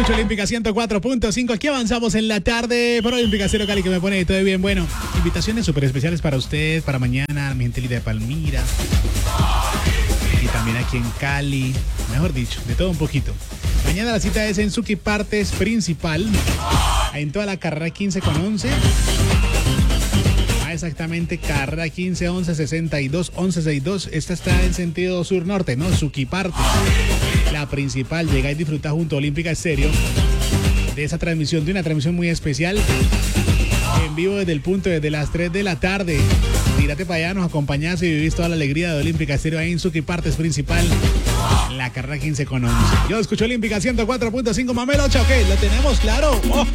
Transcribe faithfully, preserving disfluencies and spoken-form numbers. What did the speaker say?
Olímpica ciento cuatro punto cinco, aquí avanzamos en la tarde por Olímpica Cero Cali, que me pone todo bien. Bueno, invitaciones súper especiales para usted, para mañana, mi gente linda de Palmira y también aquí en Cali, mejor dicho, de todo un poquito. Mañana la cita es en Suki Partes Principal, en toda la carrera quince con once. Ah, exactamente, carrera quince, once, sesenta y dos, once, sesenta y dos. Esta está en sentido sur-norte, ¿no? Suki Partes. La principal, llega y disfruta junto a Olímpica Estéreo de esa transmisión, de una transmisión muy especial en vivo desde el punto, desde las tres de la tarde. Tírate para allá, nos acompañás y vivís toda la alegría de Olímpica Estéreo ahí en Suki Partes Principal, en la carrera quince con once. Yo escucho Olímpica ciento cuatro punto cinco, Mamelo, ok, lo tenemos claro. Oh.